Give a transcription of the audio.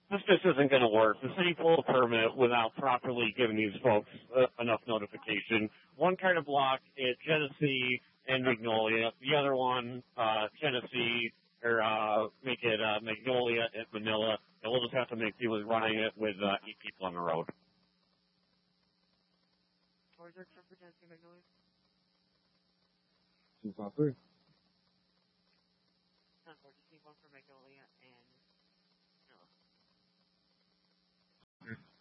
this just isn't going to work. The city pulled a permit without properly giving these folks enough notification. One kind of block at Genesee and Magnolia. The other one, Genesee, or make it Magnolia at Manila. And we'll just have to make people running it with 8 people on the road. Where's your trip for Genesee, Magnolia? 253. Just need one for Magnolia and Manila.